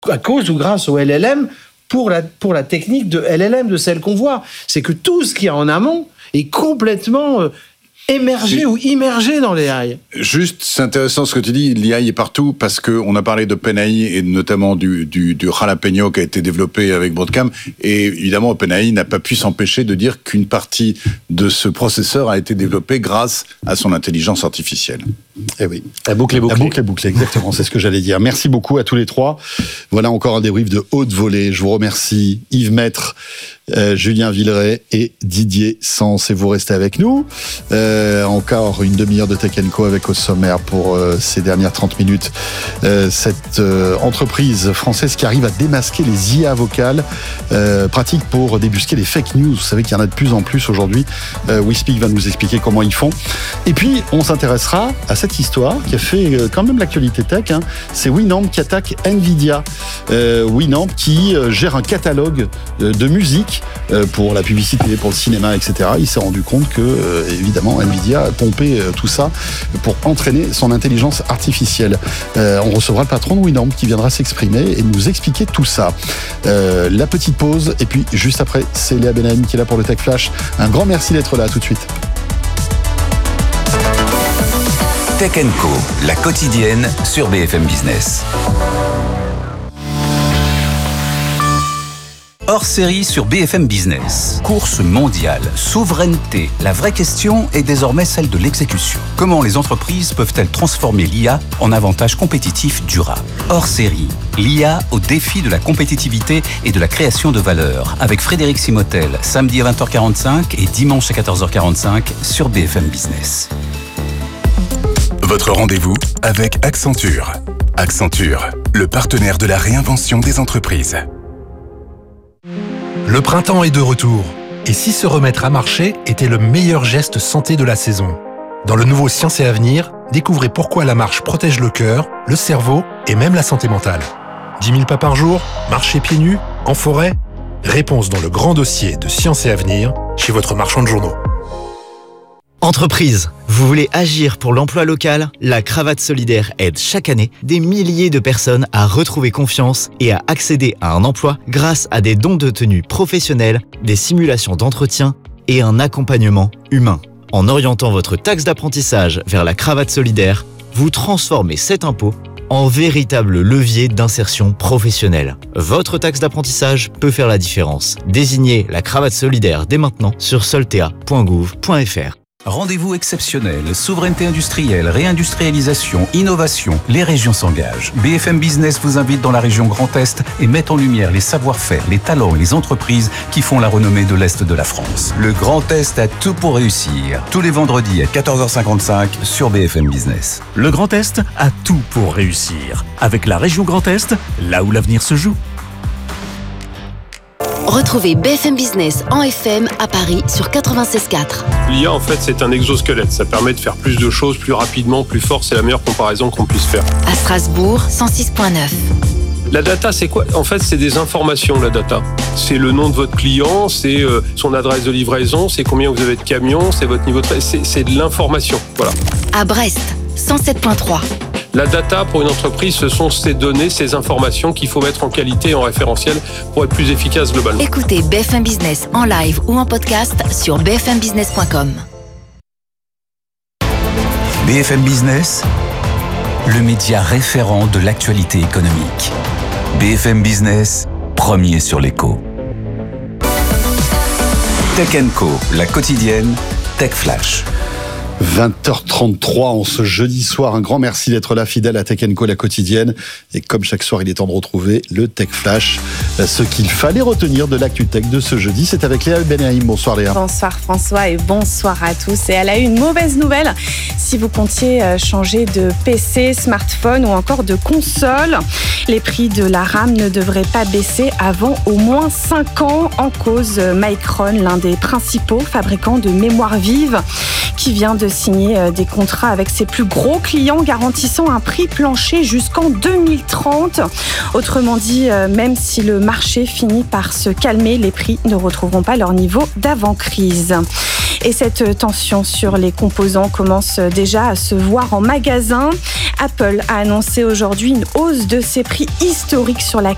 à cause ou grâce au LLM pour la technique de LLM, de celle qu'on voit. C'est que tout ce qu'il y a en amont est complètement émergé ou immergé dans l'AI. Juste, c'est intéressant ce que tu dis, l'AI est partout, parce qu'on a parlé d'OpenAI et notamment du Jalapeno qui a été développé avec Broadcom, et évidemment OpenAI n'a pas pu s'empêcher de dire qu'une partie de ce processeur a été développée grâce à son intelligence artificielle. Eh oui, la boucle est bouclée, exactement, c'est ce que j'allais dire. Merci beaucoup à tous les trois. Voilà encore un débrief de haute volée. Je vous remercie Yves Maître, Julien Villeray et Didier Sens, et vous restez avec nous. Encore une demi-heure de Tech & Co avec au sommaire pour ces dernières 30 minutes. Cette entreprise française qui arrive à démasquer les IA vocales, pratique pour débusquer les fake news. Vous savez qu'il y en a de plus en plus aujourd'hui. WeSpeak va nous expliquer comment ils font. Et puis, on s'intéressera à cette histoire qui a fait quand même l'actualité tech. C'est Winamp qui attaque Nvidia. Winamp qui gère un catalogue de musique pour la publicité, pour le cinéma, etc. Il s'est rendu compte que, évidemment, Nvidia a pompé tout ça pour entraîner son intelligence artificielle. On recevra le patron de Winamp qui viendra s'exprimer et nous expliquer tout ça. La petite pause, et puis juste après, c'est Léa Benahim qui est là pour le Tech Flash. Un grand merci d'être là, à tout de suite. Tech & Co, la quotidienne sur BFM Business. Hors série sur BFM Business. Course mondiale, souveraineté. La vraie question est désormais celle de l'exécution. Comment les entreprises peuvent-elles transformer l'IA en avantage compétitif durable? Hors série, l'IA au défi de la compétitivité et de la création de valeur. Avec Frédéric Simotel, samedi à 20h45 et dimanche à 14h45 sur BFM Business. Votre rendez-vous avec Accenture. Accenture, le partenaire de la réinvention des entreprises. Le printemps est de retour. Et si se remettre à marcher était le meilleur geste santé de la saison? Dans le nouveau Science et Avenir, découvrez pourquoi la marche protège le cœur, le cerveau et même la santé mentale. 10 000 pas par jour? Marcher pieds nus? En forêt? Réponse dans le grand dossier de Science et Avenir chez votre marchand de journaux. Entreprise, vous voulez agir pour l'emploi local? La Cravate Solidaire aide chaque année des milliers de personnes à retrouver confiance et à accéder à un emploi grâce à des dons de tenue professionnels, des simulations d'entretien et un accompagnement humain. En orientant votre taxe d'apprentissage vers la Cravate Solidaire, vous transformez cet impôt en véritable levier d'insertion professionnelle. Votre taxe d'apprentissage peut faire la différence. Désignez la Cravate Solidaire dès maintenant sur soltea.gouv.fr. Rendez-vous exceptionnel, souveraineté industrielle, réindustrialisation, innovation, les régions s'engagent. BFM Business vous invite dans la région Grand Est et met en lumière les savoir-faire, les talents et les entreprises qui font la renommée de l'Est de la France. Le Grand Est a tout pour réussir. Tous les vendredis à 14h55 sur BFM Business. Le Grand Est a tout pour réussir. Avec la région Grand Est, là où l'avenir se joue. Retrouvez BFM Business en FM à Paris sur 96.4. L'IA, en fait, c'est un exosquelette. Ça permet de faire plus de choses, plus rapidement, plus fort. C'est la meilleure comparaison qu'on puisse faire. À Strasbourg, 106.9. La data, c'est quoi? En fait, c'est des informations, la data. C'est le nom de votre client, c'est son adresse de livraison, c'est combien vous avez de camions, c'est votre niveau de... C'est de l'information, voilà. À Brest, 107.3. La data, pour une entreprise, ce sont ces données, ces informations qu'il faut mettre en qualité et en référentiel pour être plus efficace globalement. Écoutez BFM Business en live ou en podcast sur bfmbusiness.com. BFM Business, le média référent de l'actualité économique. BFM Business, premier sur l'écho. Tech & Co, la quotidienne, Tech Flash. 20h33 en ce jeudi soir. Un grand merci d'être là, fidèle à Tech & Co, la quotidienne. Et comme chaque soir, il est temps de retrouver le Tech Flash. Ce qu'il fallait retenir de l'actu tech de ce jeudi, c'est avec Léa Benahim. Bonsoir Léa. Bonsoir François et bonsoir à tous. Et elle a une mauvaise nouvelle si vous comptiez changer de PC, smartphone ou encore de console. Les prix de la RAM ne devraient pas baisser avant au moins 5 ans. En cause, Micron, l'un des principaux fabricants de mémoire vive, qui vient de signer des contrats avec ses plus gros clients garantissant un prix plancher jusqu'en 2030. Autrement dit, même si le marché finit par se calmer, les prix ne retrouveront pas leur niveau d'avant-crise. Et cette tension sur les composants commence déjà à se voir en magasin. Apple a annoncé aujourd'hui une hausse de ses prix historiques sur la